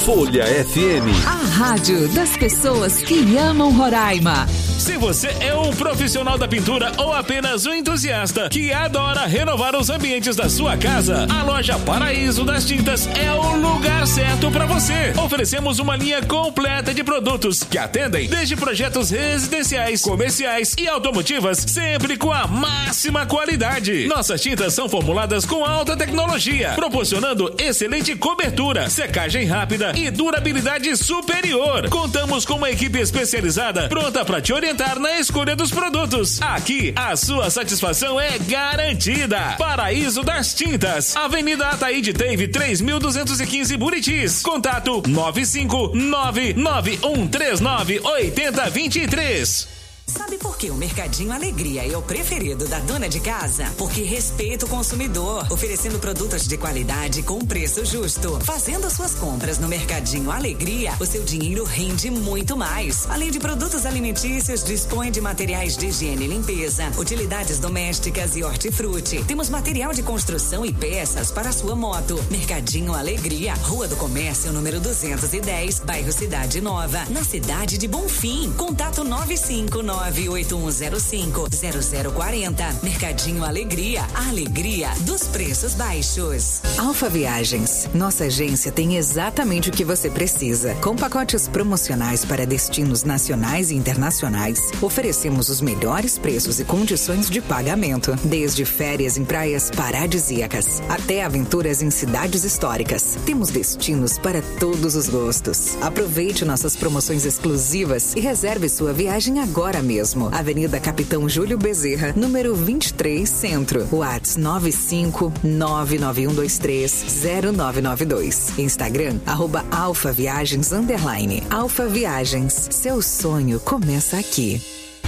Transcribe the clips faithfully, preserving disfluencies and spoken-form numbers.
Folha F M. A rádio das pessoas que amam Roraima. Se você é um profissional da pintura ou apenas um entusiasta que adora renovar os ambientes da sua casa, a loja Paraíso das Tintas é o lugar certo para você. Oferecemos uma linha completa de produtos que atendem desde projetos residenciais, comerciais e automotivas, sempre com a máxima qualidade. Nossas tintas são formuladas com alta tecnologia, proporcionando excelente cobertura, secagem rápida e durabilidade superior. Contamos com uma equipe especializada pronta para te orientar na escolha dos produtos. Aqui, a sua satisfação é garantida. Paraíso das Tintas, Avenida Ataíde Teve, três mil duzentos e quinze, Buritis. Contato nove cinco nove nove um três nove oito zero dois três. Sabe por que o Mercadinho Alegria é o preferido da dona de casa? Porque respeita o consumidor, oferecendo produtos de qualidade com preço justo. Fazendo suas compras no Mercadinho Alegria, o seu dinheiro rende muito mais. Além de produtos alimentícios, dispõe de materiais de higiene e limpeza, utilidades domésticas e hortifruti. Temos material de construção e peças para a sua moto. Mercadinho Alegria, Rua do Comércio, número duzentos e dez, bairro Cidade Nova, na cidade de Bonfim. Contato nove cinco nove oito um zero cinco zero zero quatro zero. Mercadinho Alegria, a alegria dos preços baixos. Alfa Viagens, nossa agência tem exatamente o que você precisa. Com pacotes promocionais para destinos nacionais e internacionais, oferecemos os melhores preços e condições de pagamento, desde férias em praias paradisíacas até aventuras em cidades históricas. Temos destinos para todos os gostos. Aproveite nossas promoções exclusivas e reserve sua viagem agora mesmo. Mesmo. Avenida Capitão Júlio Bezerra, número vinte e três, Centro. WhatsApp nove cinco nove nove um dois três zero nove nove dois. Instagram, arroba Alfa Viagens, underline. Alfa Viagens, seu sonho começa aqui.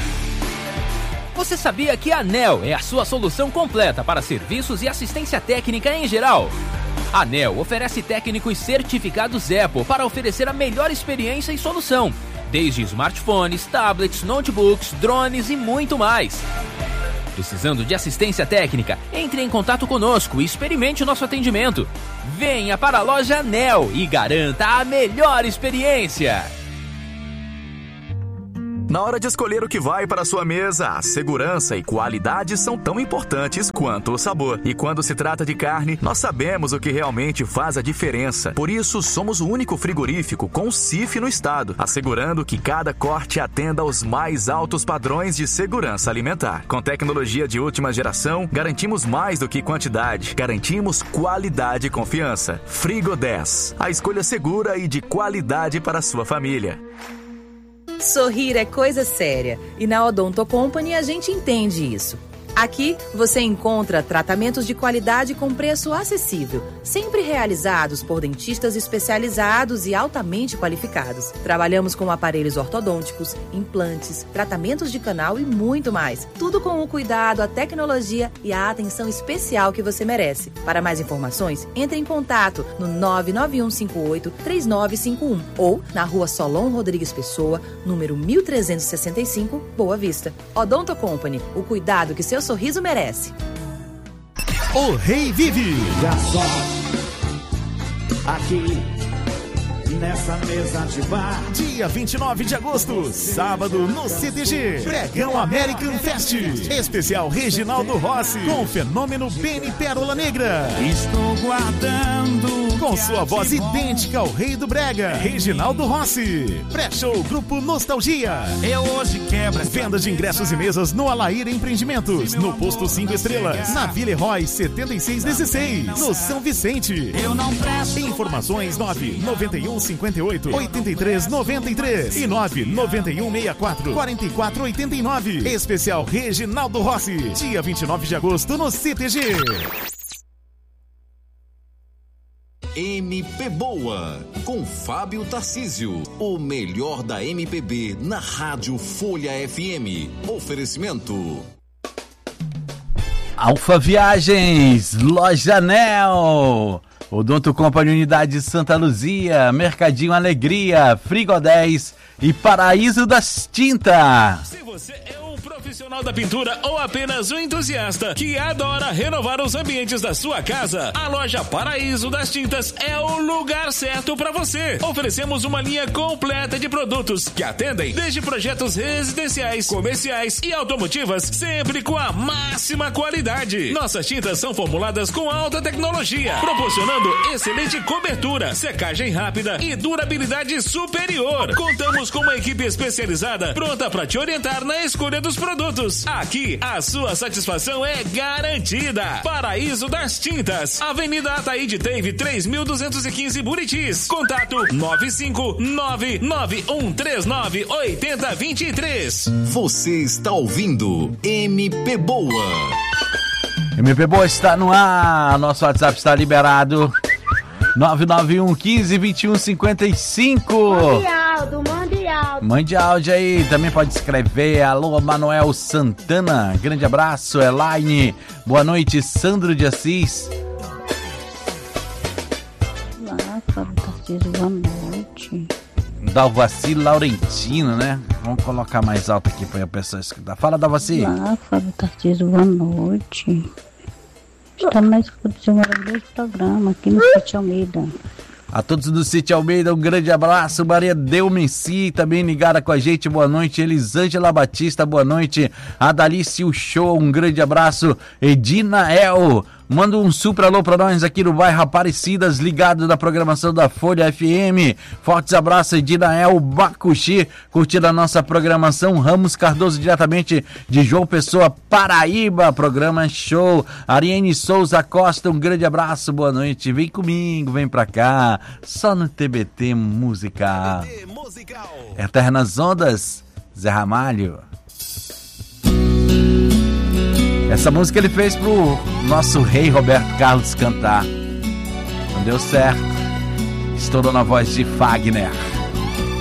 Você sabia que a ANEEL é a sua solução completa para serviços e assistência técnica em geral? A ANEEL oferece técnicos certificados Apple para oferecer a melhor experiência e solução, desde smartphones, tablets, notebooks, drones e muito mais. Precisando de assistência técnica? Entre em contato conosco e experimente o nosso atendimento. Venha para a loja ANEEL e garanta a melhor experiência. Na hora de escolher o que vai para a sua mesa, a segurança e qualidade são tão importantes quanto o sabor. E quando se trata de carne, nós sabemos o que realmente faz a diferença. Por isso, somos o único frigorífico com C I F no estado, assegurando que cada corte atenda aos mais altos padrões de segurança alimentar. Com tecnologia de última geração, garantimos mais do que quantidade. Garantimos qualidade e confiança. Frigo dez, a escolha segura e de qualidade para a sua família. Sorrir é coisa séria e na Odonto Company a gente entende isso. Aqui você encontra tratamentos de qualidade com preço acessível, sempre realizados por dentistas especializados e altamente qualificados. Trabalhamos com aparelhos ortodônticos, implantes, tratamentos de canal e muito mais. Tudo com o cuidado, a tecnologia e a atenção especial que você merece. Para mais informações, entre em contato no nove nove um cinco oito três nove cinco um ou na Rua Solon Rodrigues Pessoa, número mil trezentos e sessenta e cinco, Boa Vista. Odonto Company, o cuidado que seu sorriso merece. O Rei Vive. Já só aqui nessa mesa de bar. Dia vinte e nove de agosto, sábado, no C T G. Bregão American Fest. Especial Reginaldo Rossi com o fenômeno Benny Pérola Negra. Estou guardando. Com sua voz idêntica ao Rei do Brega, Reginaldo Rossi. Pré-show Grupo Nostalgia. Eu hoje quebro. Venda de ingressos e mesas no Alair Empreendimentos, no Posto cinco Estrelas, na Vila Herói setenta e seis dezesseis, no São Vicente. Eu não presto. Informações nove nove um cinquenta e oito oitenta e três noventa e três e nove nove um sessenta e quatro quarenta e quatro oitenta e nove. Especial Reginaldo Rossi, dia vinte e nove de agosto no C T G. M P Boa, com Fábio Tarcísio. O melhor da M P B na Rádio Folha F M. Oferecimento Alfa Viagens, Loja ANEEL, Odonto Company Unidade Santa Luzia, Mercadinho Alegria, Frigo dez e Paraíso das Tintas. Se você é um profissional Profissional da pintura ou apenas um entusiasta que adora renovar os ambientes da sua casa, a loja Paraíso das Tintas é o lugar certo para você. Oferecemos uma linha completa de produtos que atendem desde projetos residenciais, comerciais e automotivas, sempre com a máxima qualidade. Nossas tintas são formuladas com alta tecnologia, proporcionando excelente cobertura, secagem rápida e durabilidade superior. Contamos com uma equipe especializada pronta para te orientar na escolha dos produtos. Aqui, a sua satisfação é garantida. Paraíso das Tintas, Avenida Ataíde Teve três mil duzentos e quinze Buritis. Contato nove cinco nove nove um três nove oito zero dois três. Você está ouvindo M P Boa. M P Boa está no ar. Nosso WhatsApp está liberado. nove nove um um cinco, dois um cinco cinco. Mande áudio, mande áudio. Mande áudio aí, também pode escrever. Alô, Manuel Santana, grande abraço. Elaine, boa noite. Sandro de Assis. Olá, Fábio Tarcísio, boa noite. Dalvaci Laurentino, né? Vamos colocar mais alto aqui para a pessoa escutar. Fala, Dalvaci. Olá, Fábio Tarcísio, boa noite. Estamos na escuta de um maravilhoso programa aqui no Sítio Almeida. A todos do Sítio Almeida, um grande abraço. Maria Delmenci, também ligada com a gente, boa noite. Elisângela Batista, boa noite. Adalice o Show, um grande abraço. Edina El, manda um super alô pra nós aqui no bairro Aparecidas, ligado na programação da Folha F M. Fortes abraços, Edina El Bacuxi, curtindo a nossa programação. Ramos Cardoso, diretamente de João Pessoa, Paraíba, programa show. Ariane Souza Costa, um grande abraço, boa noite. Vem comigo, vem pra cá, só no T B T Musical. T B T Musical. Eternas Ondas, Zé Ramalho. Essa música ele fez pro nosso rei Roberto Carlos cantar. Não deu certo. Estourou na voz de Fagner.